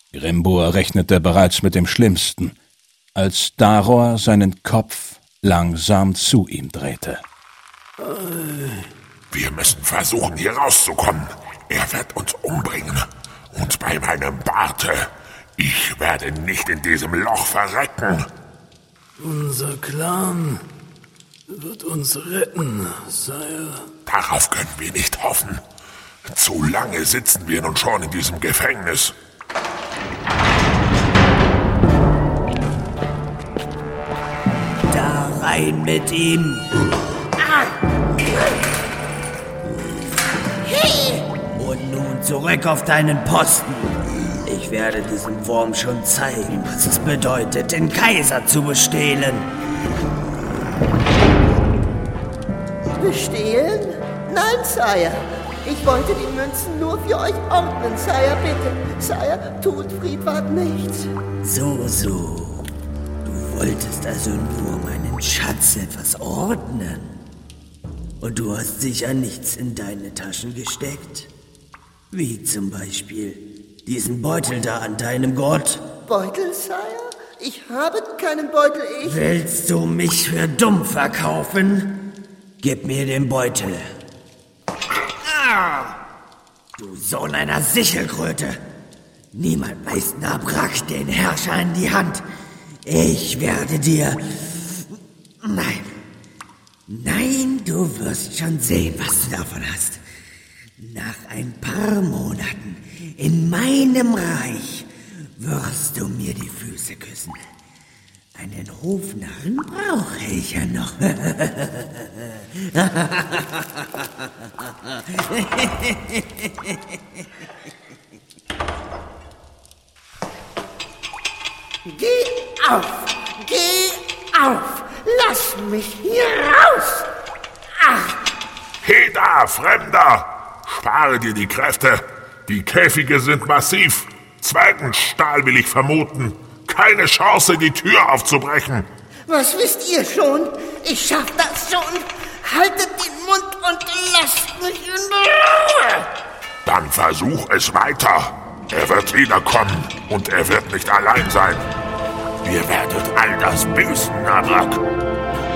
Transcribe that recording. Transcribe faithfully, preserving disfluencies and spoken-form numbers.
Grimbur rechnete bereits mit dem Schlimmsten, als Daror seinen Kopf langsam zu ihm drehte. Wir müssen versuchen, hier rauszukommen. Er wird uns umbringen. Und bei meinem Barte, ich werde nicht in diesem Loch verrecken. Unser Clan wird uns retten, Sire. Darauf können wir nicht hoffen. Zu lange sitzen wir nun schon in diesem Gefängnis. Da rein mit ihm! Und nun zurück auf deinen Posten. Ich werde diesem Wurm schon zeigen, was es bedeutet, den Kaiser zu bestehlen. Bestehlen? Nein, Sire. Ich wollte die Münzen nur für euch ordnen, Sire, bitte. Sire, tut Friedwart nichts. So, so. Du wolltest also nur meinen Schatz etwas ordnen. Und du hast sicher nichts in deine Taschen gesteckt. Wie zum Beispiel diesen Beutel da an deinem Gurt. Beutel, Sire? Ich habe keinen Beutel, ich... Willst du mich für dumm verkaufen? Gib mir den Beutel. Ah, du Sohn einer Sichelkröte. Niemand weiß Nabrak, den Herrscher, in die Hand. Ich werde dir... Nein. Nein, du wirst schon sehen, was du davon hast. Nach ein paar Monaten in meinem Reich wirst du mir die Füße küssen. Einen Hofnarren brauche ich ja noch. Geh auf! Geh auf! Lass mich hier raus! Ach! Heda, Fremder! Spare dir die Kräfte. Die Käfige sind massiv. Zwergenstahl will ich vermuten. Keine Chance, die Tür aufzubrechen. Was wisst ihr schon? Ich schaff das schon. Haltet den Mund und lasst mich in Ruhe. Dann versuch es weiter. Er wird wiederkommen und er wird nicht allein sein. Ihr werdet all das büßen, Nabrak.